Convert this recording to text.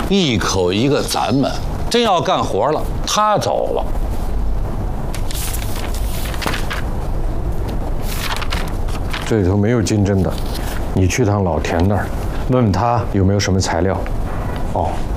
一口一个咱们，真要干活了，他走了。 这里头没有金针的，你去趟老田那儿，问问他有没有什么材料。哦。